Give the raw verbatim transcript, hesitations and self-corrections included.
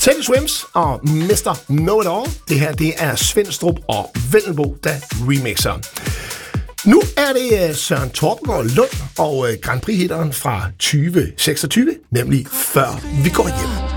Teddy Swims og mister Know It All. Det her, det er Svendstrup og Vendelbo, der remixer. Nu er det Søren Torbengaard Lund og Grand Prix-hitteren fra tyve seksogtyve, nemlig Før vi går hjem.